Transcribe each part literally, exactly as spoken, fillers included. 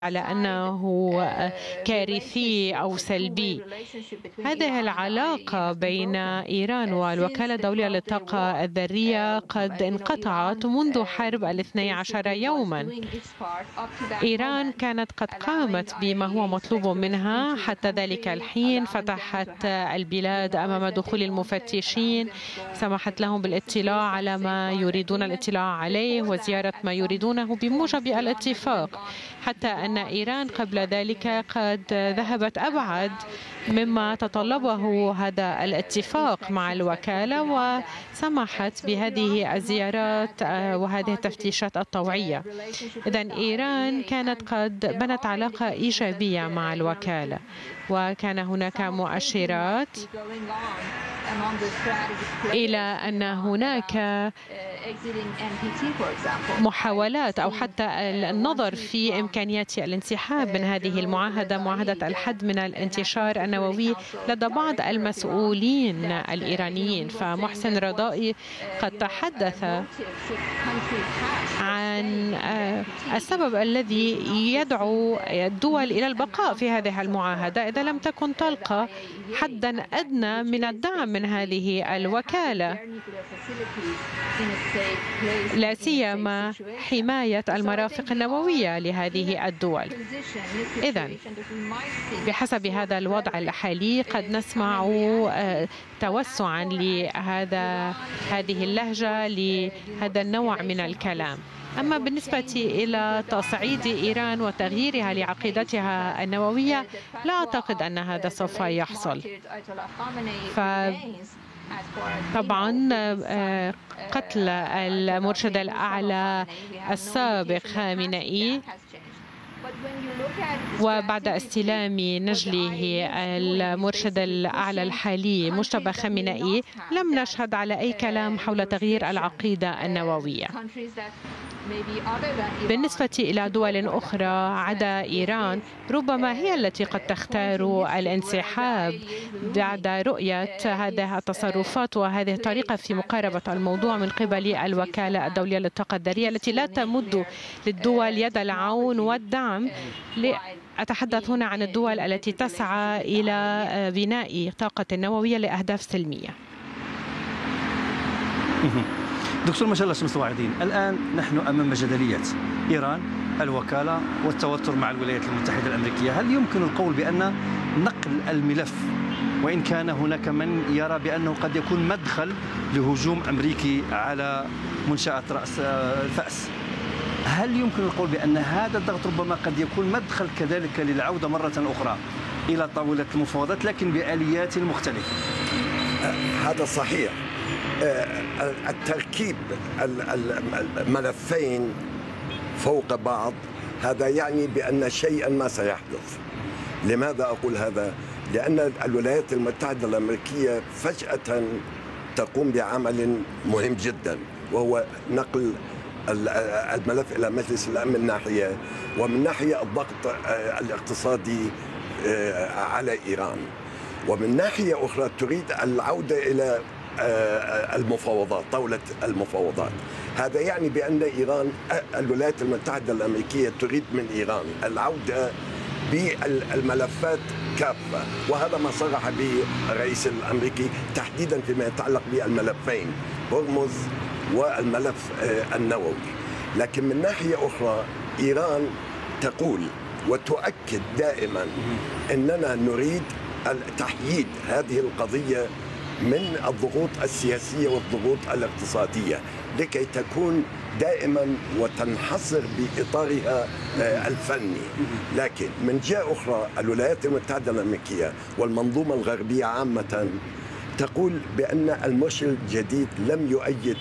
على أنه كارثي أو سلبي. هذه العلاقة بين إيران والوكالة الدولية للطاقة الذرية قد انقطعت منذ حرب الاثني عشر يوما. إيران كانت قد قامت بما هو مطلوب منها حتى ذلك الحين، فتحت البلاد أمام دخول المفتشين، سمحت لهم بالاطلاع على ما يريدون الاطلاع عليه وزيارة ما يريدونه بموجب الاتفاق، حتى أن إيران قبل ذلك قد ذهبت أبعد مما تطلبه هذا الاتفاق مع الوكالة، وسمحت بهذه الزيارات وهذه التفتيشات الطوعية. إذن إيران كانت قد بنت علاقة إيجابية مع الوكالة، وكان هناك مؤشرات إلى أن هناك محاولات أو حتى النظر في إمكانيات الانسحاب من هذه المعاهدة، معاهدة الحد من الانتشار النووي، لدى بعض المسؤولين الإيرانيين. فمحسن رضائي قد تحدث عن السبب الذي يدعو الدول إلى البقاء في هذه المعاهدة إذا لم تكن تلقى حدا أدنى من الدعم من هذه الوكالة، لا سيما حماية المرافق النووية لهذه الدول. إذن بحسب هذا الوضع الحالي قد نسمع توسعا لهذا هذه اللهجة لهذا النوع من الكلام. أما بالنسبة إلى تصعيد إيران وتغييرها لعقيدتها النووية، لا أعتقد أن هذا سوف يحصل. طبعا قتل المرشد الأعلى السابق خامنئي وبعد استلام نجله المرشد الأعلى الحالي مجتبى خامنئي، لم نشهد على أي كلام حول تغيير العقيدة النووية. بالنسبة إلى دول أخرى عدا إيران، ربما هي التي قد تختار الانسحاب بعد رؤية هذه التصرفات وهذه الطريقة في مقاربة الموضوع من قبل الوكالة الدولية للطاقة الذرية، التي لا تمد للدول يد العون والدعم. أتحدث هنا عن الدول التي تسعى إلى بناء طاقة نووية لأهداف سلمية. دكتور مشعل الشمس واعدين، الآن نحن أمام جدلية إيران، الوكالة، والتوتر مع الولايات المتحدة الأمريكية. هل يمكن القول بأن نقل الملف، وإن كان هناك من يرى بأنه قد يكون مدخل لهجوم أمريكي على منشأة رأس الفأس، هل يمكن القول بأن هذا الضغط ربما قد يكون مدخل كذلك للعودة مرة أخرى إلى طاولة المفاوضات لكن بآليات مختلفة؟ هذا صحيح. التركيب الملفين فوق بعض هذا يعني بأن شيئا ما سيحدث. لماذا أقول هذا؟ لأن الولايات المتحدة الأمريكية فجأة تقوم بعمل مهم جدا، وهو نقل الملف إلى مجلس الأمن من ناحية، ومن ناحية الضغط الاقتصادي على إيران، ومن ناحية أخرى تريد العودة إلى المفاوضات، طاولة المفاوضات. هذا يعني بأن إيران، الولايات المتحدة الأمريكية تريد من إيران العودة بالملفات كافة، وهذا ما صرح به الرئيس الأمريكي تحديدا فيما يتعلق بالملفين هرمز والملف النووي. لكن من ناحية أخرى إيران تقول وتؤكد دائما أننا نريد تحييد هذه القضية من الضغوط السياسية والضغوط الاقتصادية لكي تكون دائما وتنحصر بإطارها الفني. لكن من جهة أخرى الولايات المتحدة الأمريكية والمنظومة الغربية عامة تقول بأن المرشد الجديد لم يؤيد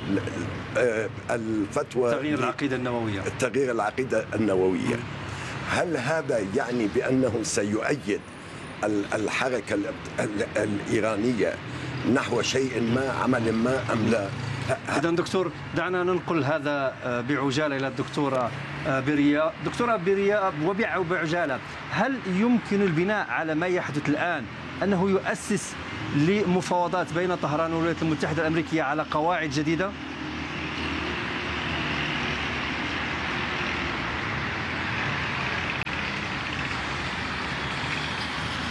الفتوى تغيير العقيدة النووية تغيير العقيدة النووية. هل هذا يعني بأنه سيؤيد الحركة الإيرانية نحو شيء ما، عمل ما، أم لا؟ إذا دكتور دعنا ننقل هذا بعجالة إلى الدكتورة بريا. دكتورة بريا، وبعجالة، هل يمكن البناء على ما يحدث الآن أنه يؤسس لمفاوضات بين طهران والولايات المتحدة الأمريكية على قواعد جديدة؟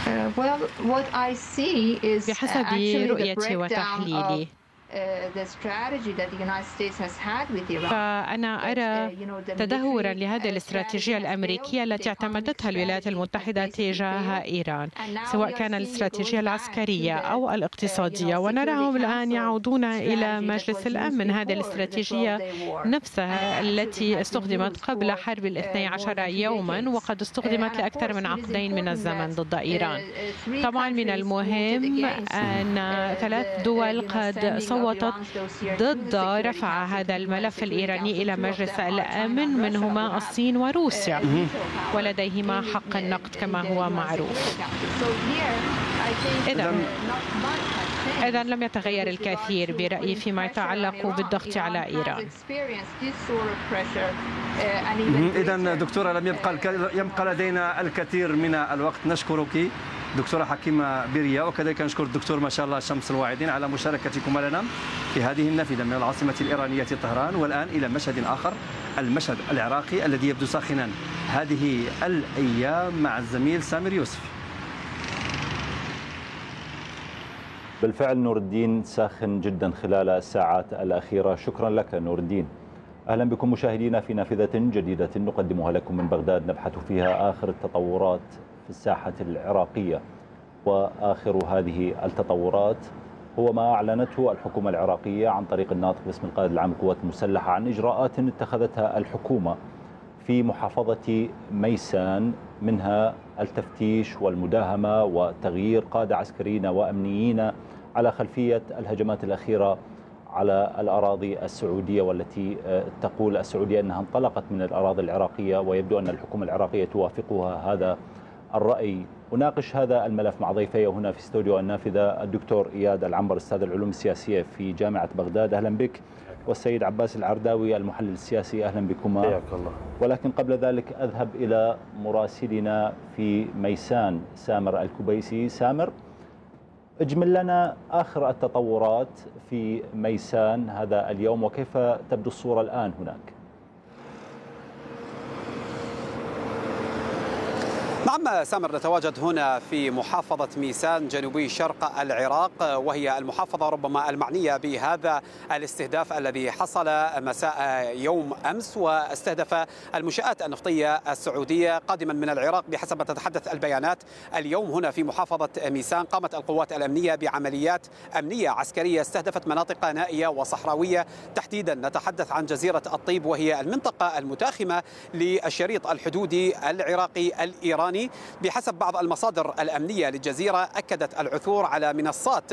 بحسب رؤيتي وتحليلي، فأنا أرى تدهورا لهذه الاستراتيجية الأمريكية التي اعتمدتها الولايات المتحدة تجاه إيران، سواء كان الاستراتيجية العسكرية أو الاقتصادية، ونراهم الآن يعودون إلى مجلس الأمن. هذه الاستراتيجية نفسها التي استخدمت قبل حرب الاثني عشر يوما، وقد استخدمت لأكثر من عقدين من الزمن ضد إيران. طبعا من المهم أن ثلاث دول قد صوتت ضد رفع هذا الملف الإيراني إلى مجلس الأمن، منهما الصين وروسيا، ولديهما حق النقد كما هو معروف. إذا إذا لم يتغير الكثير برأيي فيما يتعلق بالضغط على إيران. إذا دكتورة، لم يبقى يبقى لدينا الكثير من الوقت. نشكرك دكتورة حكيمة بيريا، وكذلك نشكر الدكتور ما شاء الله شمس الواعدين على مشاركتكم لنا في هذه النافذة من العاصمة الإيرانية طهران. والآن إلى مشهد آخر، المشهد العراقي الذي يبدو ساخنا هذه الأيام مع الزميل سامر يوسف. بالفعل نور الدين، ساخن جدا خلال الساعات الأخيرة. شكرا لك نور الدين. أهلا بكم مشاهدينا في نافذة جديدة نقدمها لكم من بغداد، نبحث فيها آخر التطورات في الساحة العراقية. وآخر هذه التطورات هو ما أعلنته الحكومة العراقية عن طريق الناطق باسم القائد العام للقوات المسلحة عن إجراءات اتخذتها الحكومة في محافظة ميسان، منها التفتيش والمداهمة وتغيير قادة عسكريين وأمنيين على خلفية الهجمات الأخيرة على الأراضي السعودية، والتي تقول السعودية أنها انطلقت من الأراضي العراقية، ويبدو أن الحكومة العراقية توافقها هذا الرأي. أناقش هذا الملف مع ضيفي هنا في استوديو النافذة، الدكتور إياد العنبر أستاذ العلوم السياسية في جامعة بغداد، أهلا بك، والسيد عباس العرداوي المحلل السياسي، أهلا بكما. حياك الله. ولكن قبل ذلك أذهب إلى مراسلنا في ميسان سامر الكبيسي. سامر، اجمل لنا آخر التطورات في ميسان هذا اليوم، وكيف تبدو الصورة الآن هناك؟ نعم سامر، نتواجد هنا في محافظة ميسان جنوبي شرق العراق، وهي المحافظة ربما المعنية بهذا الاستهداف الذي حصل مساء يوم أمس، واستهدف المنشآت النفطية السعودية قادما من العراق. بحسب ما تتحدث البيانات اليوم هنا في محافظة ميسان، قامت القوات الأمنية بعمليات أمنية عسكرية استهدفت مناطق نائية وصحراوية، تحديدا نتحدث عن جزيرة الطيب، وهي المنطقة المتاخمة للشريط الحدودي العراقي الإيراني. بحسب بعض المصادر الأمنية للجزيرة، أكدت العثور على منصات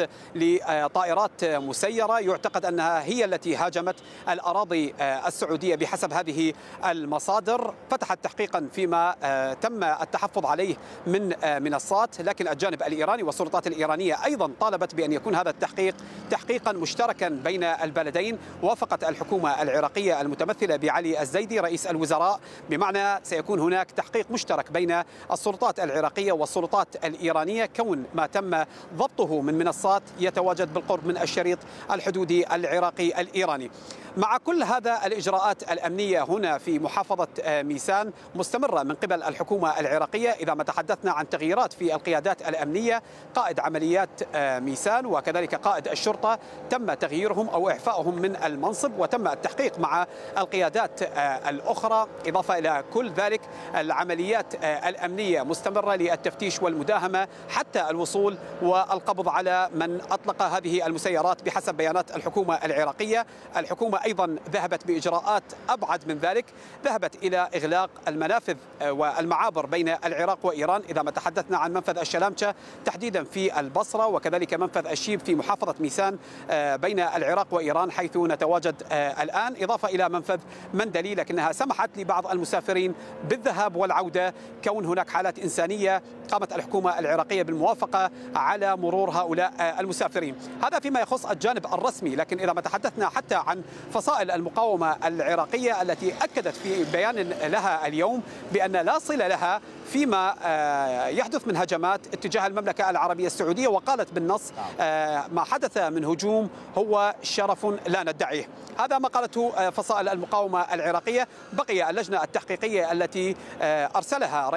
لطائرات مسيرة يعتقد أنها هي التي هاجمت الأراضي السعودية. بحسب هذه المصادر فتحت تحقيقا فيما تم التحفظ عليه من منصات، لكن الجانب الإيراني والسلطات الإيرانية أيضا طالبت بأن يكون هذا التحقيق تحقيقا مشتركا بين البلدين. وافقت الحكومة العراقية المتمثلة بعلي الزيدي رئيس الوزراء، بمعنى سيكون هناك تحقيق مشترك بين السلطات العراقية والسلطات الإيرانية، كون ما تم ضبطه من منصات يتواجد بالقرب من الشريط الحدودي العراقي الإيراني. مع كل هذا الإجراءات الأمنية هنا في محافظة ميسان مستمرة من قبل الحكومة العراقية. إذا ما تحدثنا عن تغييرات في القيادات الأمنية، قائد عمليات ميسان وكذلك قائد الشرطة تم تغييرهم أو إعفائهم من المنصب، وتم التحقيق مع القيادات الأخرى. إضافة إلى كل ذلك، العمليات الأمنية مستمرة للتفتيش والمداهمة حتى الوصول والقبض على من أطلق هذه المسيرات. بحسب بيانات الحكومة العراقية، الحكومة أيضا ذهبت بإجراءات أبعد من ذلك، ذهبت إلى إغلاق المنافذ والمعابر بين العراق وإيران. إذا ما تحدثنا عن منفذ الشلامشة تحديدا في البصرة، وكذلك منفذ الشيب في محافظة ميسان بين العراق وإيران حيث نتواجد الآن، إضافة إلى منفذ مندلي، لكنها سمحت لبعض المسافرين بالذهاب والعودة كون هناك حالات إنسانية. قامت الحكومة العراقية بالموافقة على مرور هؤلاء المسافرين. هذا فيما يخص الجانب الرسمي، لكن إذا ما تحدثنا حتى عن فصائل المقاومة العراقية التي أكدت في بيان لها اليوم بأن لا صلة لها فيما يحدث من هجمات اتجاه المملكة العربية السعودية، وقالت بالنص ما حدث من هجوم هو شرف لا ندعيه. هذا ما قالته فصائل المقاومة العراقية. بقي اللجنة التحقيقية التي أرسلها